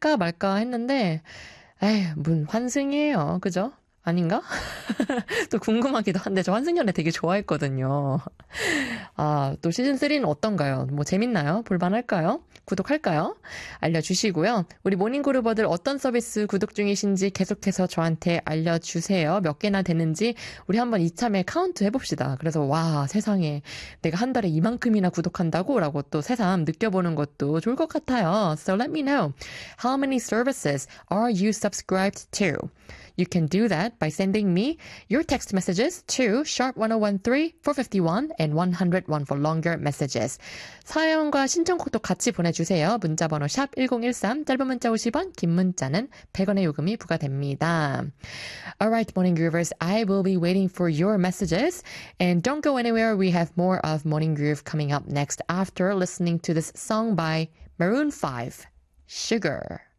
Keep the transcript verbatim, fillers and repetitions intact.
할까 말까 했는데 에이, 문 환승이에요. 그죠? 아닌가? 또 궁금하기도 한데 저 환승연애 되게 좋아했거든요. 아, 또 시즌삼은 어떤가요? 뭐 재밌나요? 볼만할까요? 구독할까요? 알려주시고요. 우리 모닝그루버들 어떤 서비스 구독 중이신지 계속해서 저한테 알려주세요. 몇 개나 되는지 우리 한번 이참에 카운트 해봅시다. 그래서 와, 세상에 내가 한 달에 이만큼이나 구독한다고? 라고 또 새삼 느껴보는 것도 좋을 것 같아요. So let me know. How many services are you subscribed to? You can do that by sending me your text messages to sharp ten thirteen four fifty-one and one oh one for longer messages. 사연과 신청곡도 같이 보내주세요. 문자번호 샵 일공일삼, 짧은 문자 오십 원, 긴 문자는 백 원의 요금이 부과됩니다. Alright, Morning Groovers, I will be waiting for your messages. And don't go anywhere. We have more of Morning Groove coming up next after listening to this song by Maroon five, Sugar.